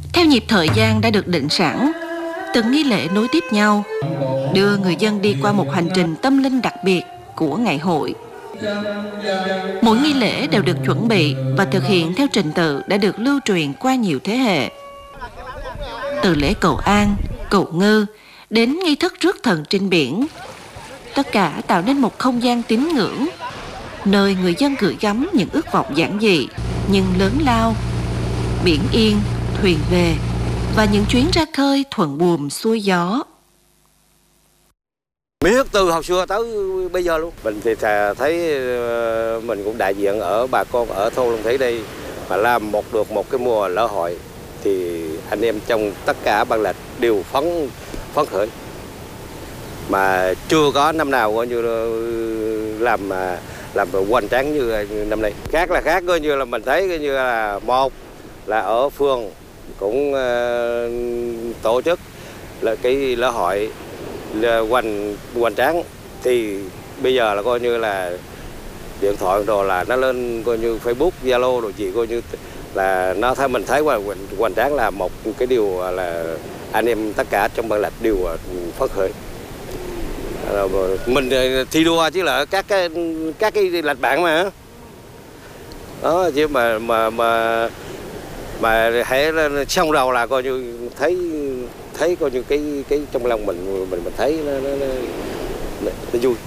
Theo nhịp thời gian đã được định sẵn, từng nghi lễ nối tiếp nhau, đưa người dân đi qua một hành trình tâm linh đặc biệt của ngày hội. Mỗi nghi lễ đều được chuẩn bị và thực hiện theo trình tự đã được lưu truyền qua nhiều thế hệ. Từ lễ cầu an, cầu ngư đến nghi thức rước thần trên biển, tất cả tạo nên một không gian tín ngưỡng, nơi người dân gửi gắm những ước vọng giản dị nhưng lớn lao. Biển yên, thuyền về và những chuyến ra khơi thuận buồm xuôi gió. Biết từ hồi xưa tới bây giờ luôn. Mình thì thấy mình cũng đại diện ở bà con ở thôn Long Thủy đây, mà làm được một cái mùa lễ hội thì anh em trong tất cả ban lạch đều phấn khởi. Mà chưa có năm nào coi như làm hoành tráng như năm nay. Khác là khác, coi như là mình thấy coi như là một là ở phường cũng tổ chức là cái lễ hội hoành tráng, thì bây giờ là coi như là điện thoại đồ là nó lên coi như Facebook, Zalo đồ gì, coi như là nó thấy mình thấy hoành tráng là một cái điều là anh em tất cả trong ban lạch đều phấn khởi. Mình thi đua chứ là các cái lạch bạn mà đó, chứ mà hãy xong đầu là coi như thấy coi như cái trong lòng mình thấy nó vui.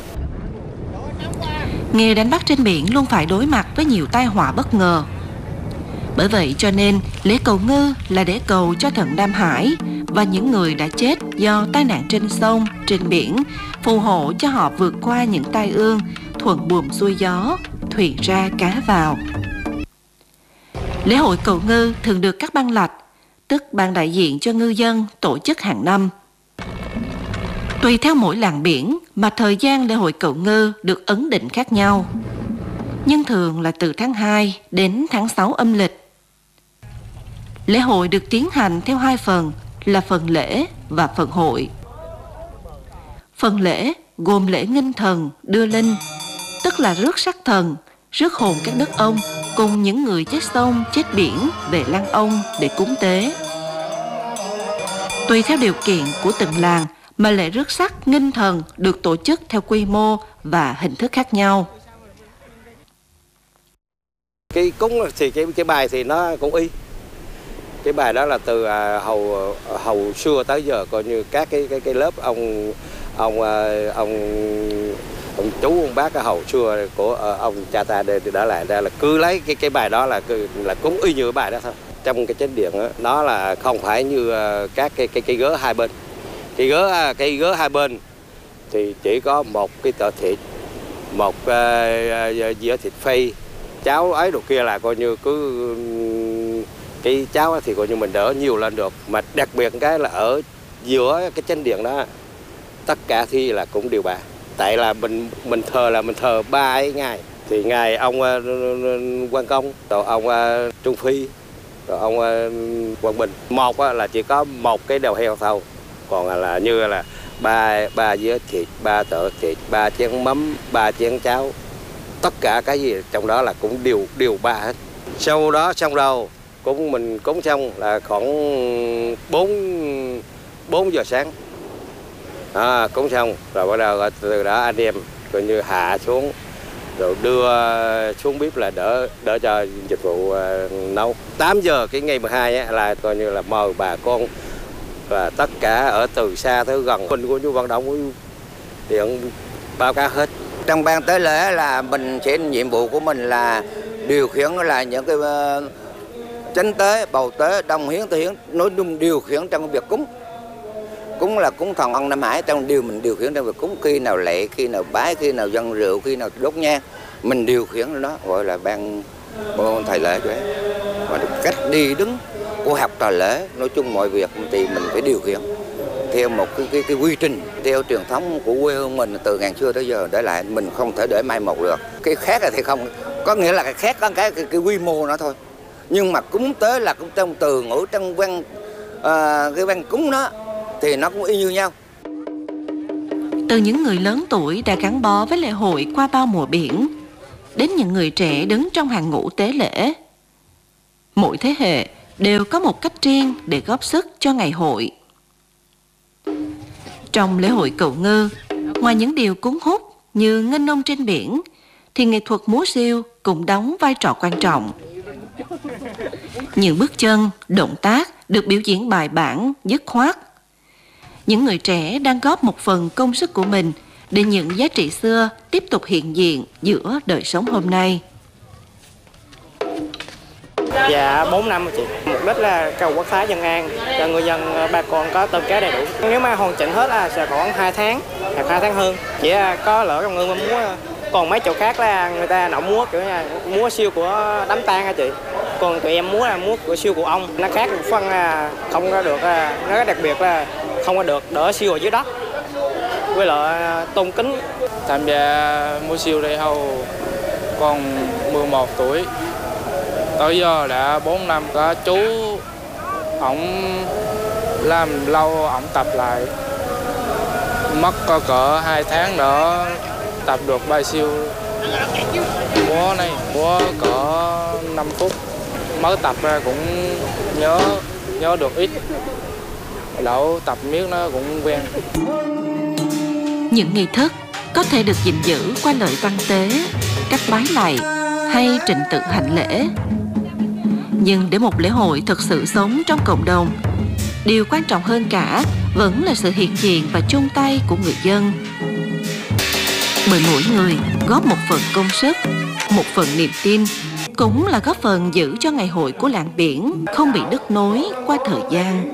Nghề đánh bắt trên biển luôn phải đối mặt với nhiều tai họa bất ngờ. Bởi vậy cho nên lễ cầu ngư là để cầu cho thần Nam Hải và những người đã chết do tai nạn trên sông, trên biển, phù hộ cho họ vượt qua những tai ương, thuận buồm xuôi gió, thuyền ra cá vào. Lễ hội cầu ngư thường được các ban lạch, tức ban đại diện cho ngư dân, tổ chức hàng năm. Tùy theo mỗi làng biển mà thời gian lễ hội cầu ngư được ấn định khác nhau, nhưng thường là từ tháng 2 đến tháng 6 âm lịch. Lễ hội được tiến hành theo hai phần là phần lễ và phần hội. Phần lễ gồm lễ nghinh thần, đưa linh, tức là rước xác thần, rước hồn các đất ông cùng những người chết sông, chết biển về lăng ông để cúng tế. Tùy theo điều kiện của từng làng mà lễ rước xác nghinh thần được tổ chức theo quy mô và hình thức khác nhau. Cái cúng thì cái bài thì nó cũng y. Cái bài đó là từ hầu xưa tới giờ, coi như các cái lớp ông chú ông bác cái hầu xưa của ông cha ta đây đã lại ra là cứ lấy cái bài đó là cúng y như cái bài đó thôi. Trong cái chánh điện đó, nó là không phải như các cái gớ hai bên. Cái gớ hai bên thì chỉ có một cái tờ thịt, một dĩa thịt phi, cháo ấy đồ kia là coi như cứ cái cháo thì coi như mình đỡ nhiều lên được. Mà đặc biệt cái là ở giữa cái chánh điện đó tất cả thì là cũng đều bà. Tại là mình thờ ba ấy ngày, thì ngày ông Quang Công, rồi ông Trung Phi, rồi ông Quang Bình. Một là chỉ có một cái đầu heo thôi, còn là như là ba dĩa thịt, ba tờ thịt, ba chén mắm, ba chén cháo, tất cả cái gì trong đó là cũng đều ba hết. Sau đó xong rồi mình cúng xong là khoảng 4 giờ sáng. Cúng xong rồi bắt đầu từ đó anh em coi như hạ xuống rồi đưa xuống bếp là đỡ cho dịch vụ nấu. 8 giờ cái ngày 12 á, là coi như là mời bà con và tất cả ở từ xa tới gần mình của như vận động điện báo cáo hết. Trong ban tế lễ là mình sẽ nhiệm vụ của mình là điều khiển là những cái chánh tế, bầu tế, đồng hiến, tự hiến, nói chung điều khiển trong việc cúng. Cúng là cúng thần ông Nam Hải, trong mình điều khiển trong việc cúng, khi nào lệ, khi nào bái, khi nào dâng rượu, khi nào đốt nhang, mình điều khiển đó gọi là ban thầy lễ vậy. Mà cách đi đứng của học trò lễ, nói chung mọi việc thì mình phải điều khiển theo một cái quy trình, theo truyền thống của quê hương mình từ ngàn xưa tới giờ để lại, mình không thể để mai một được. Cái khác thì không, có nghĩa là cái khác có cái quy mô nó thôi. Nhưng mà cúng tế là cũng trong từ ngữ, trong văn cái văn cúng đó thì nó cũng y như nhau. Từ những người lớn tuổi đã gắn bó với lễ hội qua bao mùa biển, đến những người trẻ đứng trong hàng ngũ tế lễ, mỗi thế hệ đều có một cách riêng để góp sức cho ngày hội. Trong lễ hội cầu ngư, ngoài những điều cuốn hút như nghênh nông trên biển, thì nghệ thuật múa xiêu cũng đóng vai trò quan trọng. Những bước chân, động tác được biểu diễn bài bản, dứt khoát. Những người trẻ đang góp một phần công sức của mình để những giá trị xưa tiếp tục hiện diện giữa đời sống hôm nay. Dạ 4 năm rồi chị. Mục đích là cầu quốc thái dân an cho người dân bà con có tôm cá đầy đủ. Nếu mà hoàn chỉnh hết là sẽ khoảng 2 tháng hoặc 2 tháng hơn. Chỉ có lỡ trong ngư mà múa, còn mấy chỗ khác là người ta nấu múa kiểu như múa siêu của đám tang hả chị. Còn tụi em múa là múa của siêu của ông. Nó khác một phần là không có được, nó đặc biệt là không có được đỡ siêu ở dưới đất. Với lại tôn kính. Tham gia múa siêu đây hầu còn 11 tuổi. Tới giờ đã 4 năm, có chú ổng làm lâu ổng tập lại, mất có cỡ 2 tháng nữa tập được bài siêu. Múa này múa cỡ 5 phút, mới tập ra cũng nhớ được ít, đậu tập miết nó cũng quen. Những nghi thức có thể được gìn giữ qua lời văn tế, cách bái lạy hay trình tự hành lễ. Nhưng để một lễ hội thực sự sống trong cộng đồng, điều quan trọng hơn cả vẫn là sự hiện diện và chung tay của người dân. Bởi mỗi người góp một phần công sức, một phần niềm tin, cũng là góp phần giữ cho ngày hội của làng biển không bị đứt nối qua thời gian.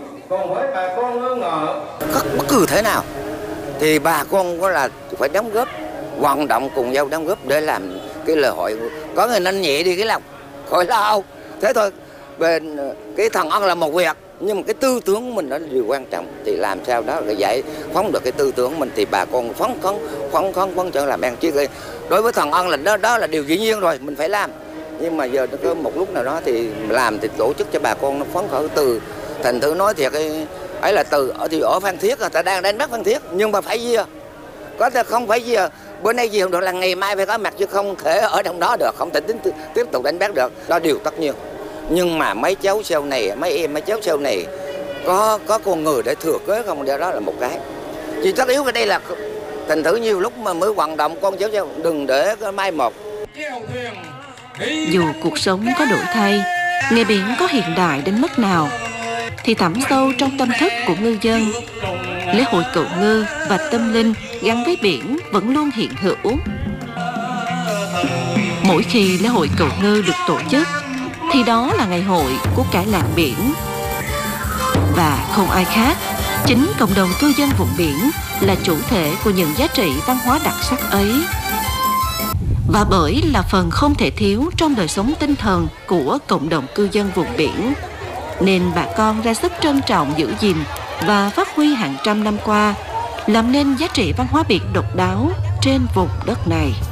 Bất cứ thế nào thì bà con có là phải đóng góp, vận động cùng nhau đóng góp để làm cái lễ hội. Có người nâng nhẹ đi cái lòng khỏi lao, thế thôi. Về cái thần ân là một việc, nhưng mà cái tư tưởng của mình đó là điều quan trọng. Thì làm sao đó để giải phóng được cái tư tưởng của mình thì bà con phấn chấn làm ăn chứ. Đối với thần ân là đó là điều dĩ nhiên rồi, mình phải làm. Nhưng mà giờ có một lúc nào đó thì làm thì tổ chức cho bà con nó phấn khởi. Từ thành thử nói thiệt ấy là từ thì ở Phan Thiết, người ta đang đánh bắt Phan Thiết, nhưng mà phải gì có thể không phải gì bữa nay gì không được là ngày mai phải có mặt, chứ không thể ở trong đó được, không thể tiếp tục đánh bắt được. Đó điều tất nhiên. Nhưng mà mấy cháu sau này, mấy cháu sau này có con người để thừa kế không, đó là một cái. Chỉ tất yếu cái đây là thành thử nhiều lúc mà mới vận động con cháu đừng để cái mai một. Dù cuộc sống có đổi thay, nghề biển có hiện đại đến mức nào, thì thẳm sâu trong tâm thức của ngư dân, lễ hội cầu ngư và tâm linh gắn với biển vẫn luôn hiện hữu. Mỗi khi lễ hội cầu ngư được tổ chức, thì đó là ngày hội của cả làng biển. Và không ai khác, chính cộng đồng cư dân vùng biển là chủ thể của những giá trị văn hóa đặc sắc ấy. Và bởi là phần không thể thiếu trong đời sống tinh thần của cộng đồng cư dân vùng biển, nên bà con ra sức trân trọng giữ gìn và phát huy hàng trăm năm qua, làm nên giá trị văn hóa biển độc đáo trên vùng đất này.